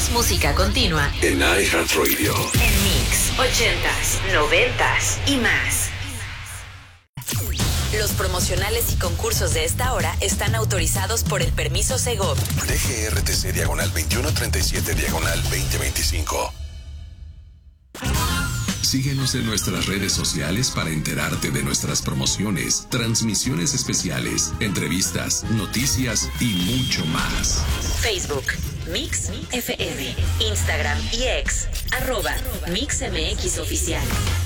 Más música continua en iHeartRadio. En Mix 80s, 90s y más. Los promocionales y concursos de esta hora están autorizados por el permiso Segov. DGRTC /2137/2025. Síguenos en nuestras redes sociales para enterarte de nuestras promociones, transmisiones especiales, entrevistas, noticias y mucho más. Facebook, Mix FM, Instagram y X, @MixMX Oficial.